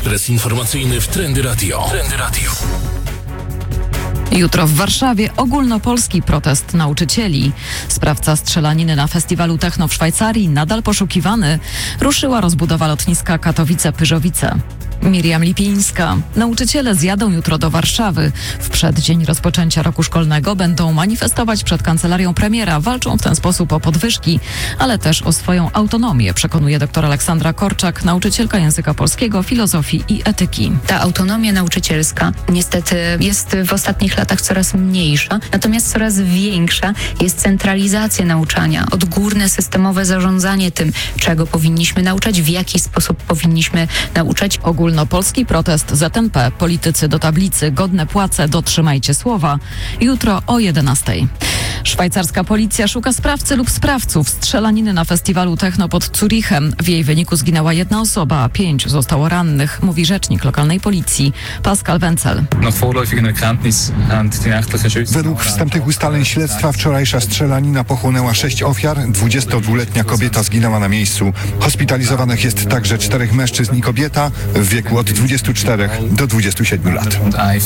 Ekspres informacyjny w Trendy Radio. Jutro w Warszawie ogólnopolski protest nauczycieli. Sprawca strzelaniny na festiwalu Techno w Szwajcarii, nadal poszukiwany, ruszyła rozbudowa lotniska Katowice-Pyrzowice. Miriam Lipińska. Nauczyciele zjadą jutro do Warszawy. W przeddzień rozpoczęcia roku szkolnego będą manifestować przed kancelarią premiera. Walczą w ten sposób o podwyżki, ale też o swoją autonomię, przekonuje dr Aleksandra Korczak, nauczycielka języka polskiego, filozofii i etyki. Ta autonomia nauczycielska niestety jest w ostatnich latach coraz mniejsza, natomiast coraz większa jest centralizacja nauczania, odgórne systemowe zarządzanie tym, czego powinniśmy nauczać, w jaki sposób powinniśmy nauczać. Ogólnopolski protest ZNP. Politycy do tablicy, godne płace, dotrzymajcie słowa. Jutro o 11:00. Szwajcarska policja szuka sprawcy lub sprawców strzelaniny na festiwalu Techno pod Zurichem. W jej wyniku zginęła 1 osoba, a 5 zostało rannych, mówi rzecznik lokalnej policji Pascal Wenzel. Według wstępnych ustaleń śledztwa wczorajsza strzelanina pochłonęła 6 ofiar. 22-letnia kobieta zginęła na miejscu. Hospitalizowanych jest także 4 mężczyzn i kobieta w wieku od 24 do 27 lat.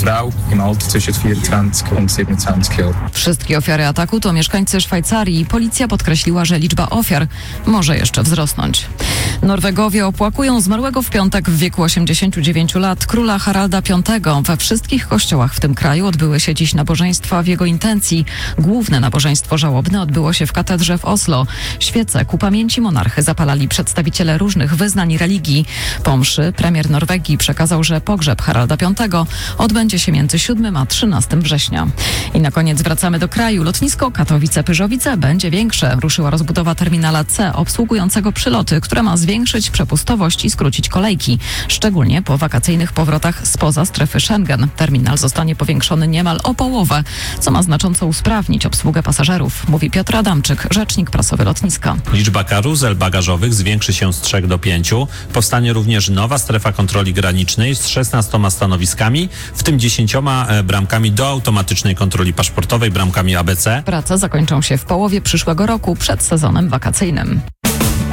Wszystkie ofiary ataku to mieszkańcy Szwajcarii. Policja podkreśliła, że liczba ofiar może jeszcze wzrosnąć. Norwegowie opłakują zmarłego w piątek w wieku 89 lat króla Haralda V. We wszystkich kościołach w tym kraju odbyły się dziś nabożeństwa w jego intencji. Główne nabożeństwo żałobne odbyło się w katedrze w Oslo. Świece ku pamięci monarchy zapalali przedstawiciele różnych wyznań i religii. Po mszy premier Norwegii przekazał, że pogrzeb Haralda V odbędzie się między 7 a 13 września. I na koniec wracamy do kraju. Lotnisko Katowice-Pyrzowice będzie większe. Ruszyła rozbudowa terminala C obsługującego przyloty, która ma zwiększyć przepustowość i skrócić kolejki, szczególnie po wakacyjnych powrotach spoza strefy Schengen. Terminal zostanie powiększony niemal o połowę, co ma znacząco usprawnić obsługę pasażerów, mówi Piotr Adamczyk, rzecznik prasowy lotniska. Liczba karuzel bagażowych zwiększy się z 3 do 5. Powstanie również nowa strefa kontroli granicznej z 16 stanowiskami, w tym 10 bramkami do automatycznej kontroli paszportowej, bramkami ABC. Prace zakończą się w połowie przyszłego roku przed sezonem wakacyjnym.